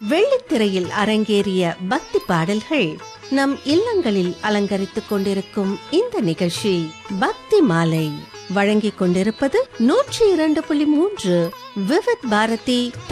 வெள்ளித்திரையில் அரங்கேறிய பக்தி பாடல்கள் நம் இல்லங்களில் அலங்கரித்துக் கொண்டிருக்கும் இந்த நிகழ்ச்சி பக்தி மாலை வழங்கிக் கொண்டிருப்பது 102.3 விவித் பாரதி